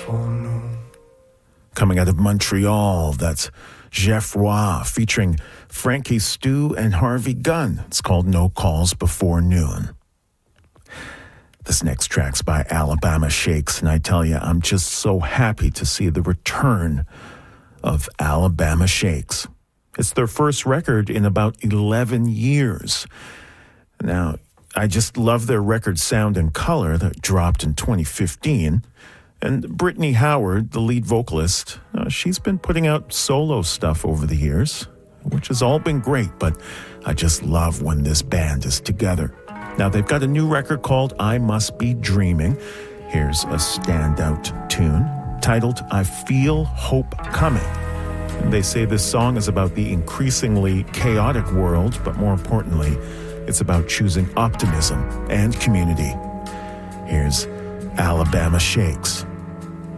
Coming out of Montreal, that's Jeff Roy featuring Frankie Stu and Harvey Gunn. It's called No Calls Before Noon. This next track's by Alabama Shakes, and I tell you, I'm just so happy to see the return of Alabama Shakes. It's their first record in about 11 years. Now, I just love their record Sound and Color that dropped in 2015. And Brittany Howard, the lead vocalist, she's been putting out solo stuff over the years, which has all been great, but I just love when this band is together. Now, they've got a new record called I Must Be Dreaming. Here's a standout tune titled I Feel Hope Coming. And they say this song is about the increasingly chaotic world, but more importantly, it's about choosing optimism and community. Here's Alabama Shakes.